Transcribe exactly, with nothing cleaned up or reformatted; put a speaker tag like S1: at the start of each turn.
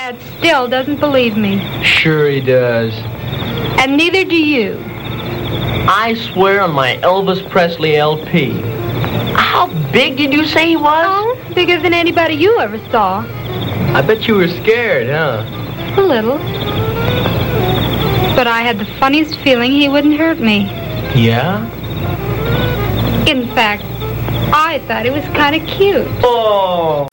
S1: Dad still doesn't believe me.
S2: Sure he does.
S1: And neither do you.
S2: I swear on my Elvis Presley L P. How big did you say he was?
S1: Oh, bigger than anybody you ever saw.
S2: I bet you were scared, huh?
S1: A little. But I had the funniest feeling he wouldn't hurt me.
S2: Yeah?
S1: In fact, I thought it was kind of cute.
S2: Oh!